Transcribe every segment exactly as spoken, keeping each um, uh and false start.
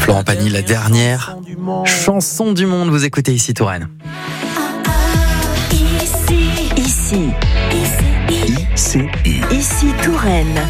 Florent Pagny, la dernière chanson du monde. Vous écoutez ici Touraine. Ici, ici, ici, ici Touraine.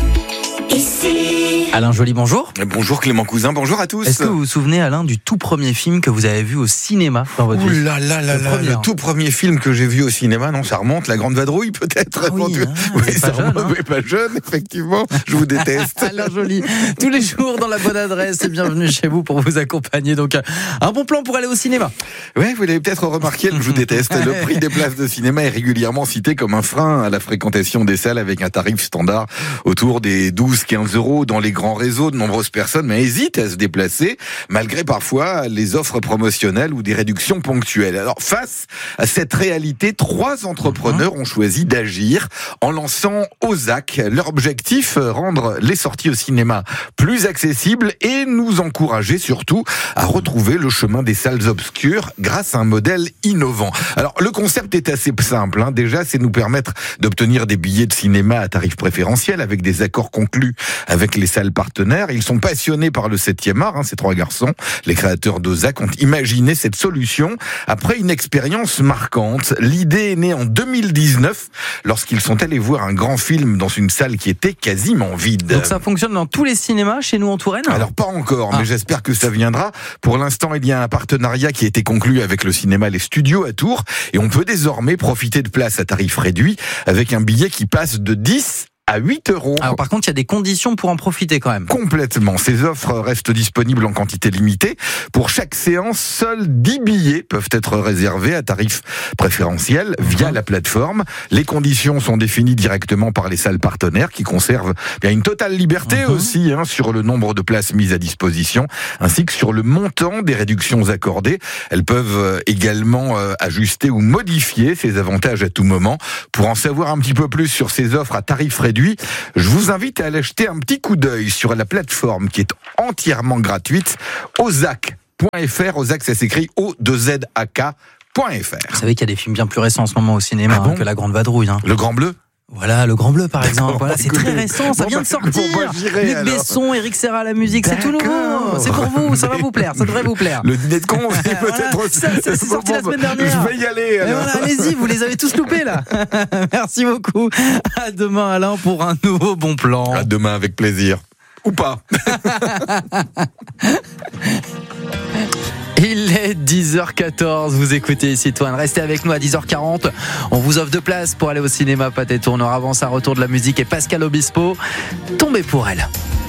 Ici. Alain Joly, bonjour. Bonjour Clément Cousin, bonjour à tous. Est-ce que vous vous souvenez, Alain, du tout premier film que vous avez vu au cinéma dans votre vie ? Ouh là là là là, le tout premier film que j'ai vu au cinéma, non, ça remonte, La Grande Vadrouille peut-être. Ah oui, hein, oui, ça pas jeune, remonte, hein. mais pas jeune, effectivement, je vous déteste. Alain Joly, tous les jours dans la bonne adresse et bienvenue chez vous pour vous accompagner. Donc, un bon plan pour aller au cinéma. Ouais, vous l'avez peut-être remarqué, je vous déteste. Le prix des places de cinéma est régulièrement cité comme un frein à la fréquentation des salles avec un tarif standard autour des douze à quinze euros dans les grands réseaux. De nombreuses personnes mais hésitent à se déplacer malgré parfois les offres promotionnelles ou des réductions ponctuelles. Alors face à cette réalité, trois entrepreneurs ont choisi d'agir en lançant Ozak. Leur objectif, rendre les sorties au cinéma plus accessibles et nous encourager surtout à retrouver le chemin des salles obscures grâce à un modèle innovant. Alors le concept est assez simple, hein. Déjà c'est nous permettre d'obtenir des billets de cinéma à tarif préférentiel avec des accords conclus avec les salles partenaires. Ils sont passionnés par le septième art, hein, ces trois garçons. Les créateurs d'Ozak ont imaginé cette solution après une expérience marquante. L'idée est née en deux mille dix-neuf lorsqu'ils sont allés voir un grand film dans une salle qui était quasiment vide. Donc ça fonctionne dans tous les cinémas chez nous en Touraine ? Alors pas encore, ah. mais j'espère que ça viendra. Pour l'instant, il y a un partenariat qui a été conclu avec le cinéma Les Studios à Tours et on peut désormais profiter de places à tarif réduit avec un billet qui passe de dix à huit euros. Alors par contre, il y a des conditions pour en profiter quand même. Complètement. Ces offres restent disponibles en quantité limitée. Pour chaque séance, seuls dix billets peuvent être réservés à tarif préférentiel via la plateforme. Les conditions sont définies directement par les salles partenaires qui conservent bien une totale liberté mmh. aussi hein, sur le nombre de places mises à disposition ainsi que sur le montant des réductions accordées. Elles peuvent également euh, ajuster ou modifier ces avantages à tout moment. Pour en savoir un petit peu plus sur ces offres à tarif réduit, je vous invite à aller jeter un petit coup d'œil sur la plateforme qui est entièrement gratuite, ozak point f r. Ozak, ça s'écrit O deux Z A K point F R. Vous savez qu'il y a des films bien plus récents en ce moment au cinéma ah bon hein, que La Grande Vadrouille. Hein. Le Grand Bleu ? Voilà, Le Grand Bleu par exemple. Voilà, c'est écoutez, très récent, ça bon, vient de sortir. Bon, bah, j'irai, Luc alors. Besson, Eric Serra à la musique, c'est tout nouveau. C'est pour vous, ça va vous plaire, ça devrait vous plaire. Le dîner de con, c'est peut-être voilà, aussi. Ça, ça, c'est sorti la semaine dernière. Je vais y aller. Alors. Voilà, allez-y, vous les avez tous loupés là. Merci beaucoup. À demain Alain pour un nouveau bon plan. À demain avec plaisir. Ou pas. Il est dix heures quatorze, vous écoutez ici Touraine. Restez avec nous à dix heures quarante. On vous offre deux places pour aller au cinéma Pâté Tourneur. Avant ça, retour de la musique et Pascal Obispo. Tombez pour elle.